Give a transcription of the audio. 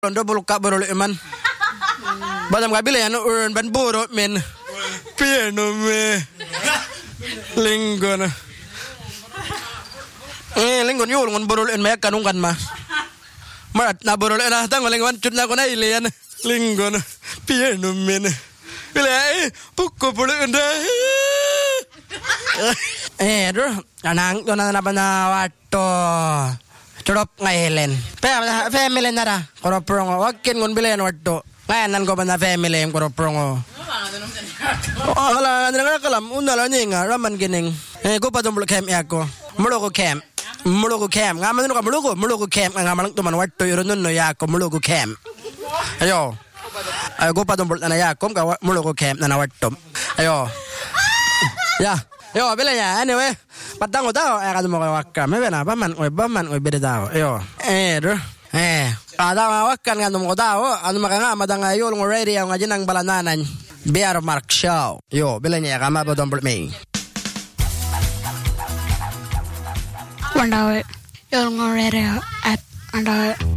Londo bulka borol iman. Badam kabile ano urn ban boro men. Piano me. Linggon. Linggon yul ngon borol en me kanung kan ma. Marat na borol na tang lingwan chut na ko na ilian. Linggon. Piano men. Bile pukko borol enda. Dur anang to na ba na wato. Chorop ngayon. Family na ra. Koroprongo. Wag kin ngon bilen wato. Ngayon ko ba na family yung koroprongo. Wala na kalam. Unala nga raman gining. Ko pa tumblo camp yako. Mulo ko camp. Nga man ka mulo ko camp nga malang tuman wato yun no yako mulo ko camp. Ayo. Ayo ko pa tumblo na yako ka mulo ko camp na wato. Ayo. Ya. Yo, bila niya. Anyway, patang ko tao. Kaya mo kayo wakka. May na, baman ko bida tao. Yo. Kada wakan nga mo tao. Ano maka madang yul ng radio nga dyan ang balananan. Bear Mark Show. Yo, bila niya. Kama ba don't me. Wandawe. Yul ng radio at wandawe.